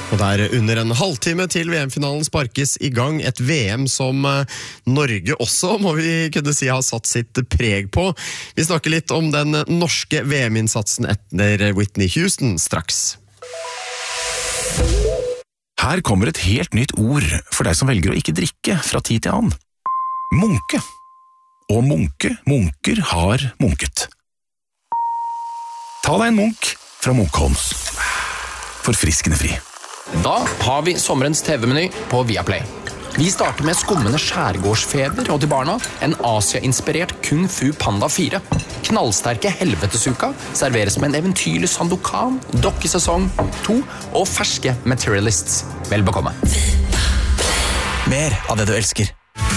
Og der under en halvtime til VM-finalen sparkes i gang et VM som Norge også, må vi kunne si, har satt sitt preg på. Vi snakker litt om den norske VM-innsatsen etter Whitney Houston straks. Her kommer et helt nytt ord for deg som velger å ikke drikke fra tid til annen. Munke. Og munker har munket. Ta deg en munk fra Munkholms. Forfriskende fri. Da har vi sommerens TV-meny på Viaplay. Vi starter med skummende skjærgårdsfeber og til barna en Asia-inspirert Kung Fu Panda 4. Knallsterke helvetesuka serveres med en eventyrlig Sandokan, dokkesesong 2 og ferske Materialists. Vel bekomme. Mer av det du elsker.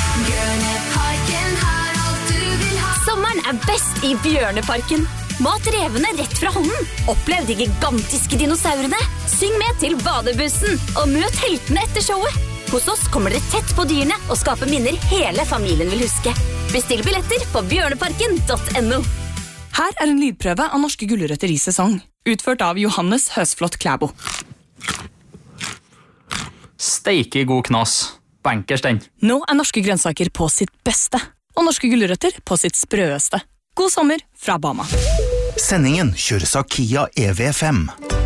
Sommeren er best i Bjørneparken. Mat revene rett fra hånden. Opplev de gigantiske dinosaurene. Syng med til badebussen og møt heltene etter showet. Hos oss kommer dere tett på dyrene og skaper minner hele familien vil huske. Bestill billetter på bjørneparken.no. Her er en lydprøve av norske gulrøtter i sesong, utført av Johannes Høsflot Klæbo. Steike god knas. Bankers den. Nå er norske grønnsaker på sitt beste, og norske gulrøtter på sitt sprøeste. God sommer fra Bama. Sendingen kjøres av Kia EV5.